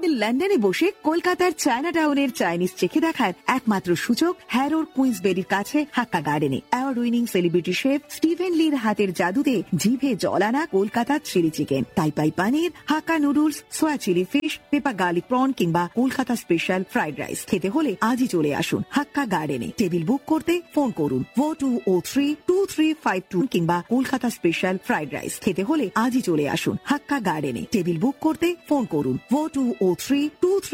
লন্ডনে বসে কলকাতার চায়না টাউনের চাইনিজ চেখে দেখার একমাত্র সুযোগ হ্যারোর কুইন্সবেরির কাছে হাক্কা গার্ডেনে। Award winning celebrity chef Steven লির হাতের জাদুতে জিভে জল আনা কলকাতার চিলি চিকেন, টাইপাই পানির, হাক্কা নুডলস, সোয়া chilli fish, paper garlic prawn কিংবা কলকাতা স্পেশাল ফ্রাইড রাইস খেতে হলে আজই চলে আসুন হাক্কা গার্ডেনে। টেবিল বুক করতে ফোন করুন 4203-2352 কিংবা কলকাতা স্পেশাল ফ্রাইড রাইস খেতে হলে আজই চলে আসুন হাক্কা গার্ডেনে। টেবিল বুক করতে ফোন করুন 4203-2352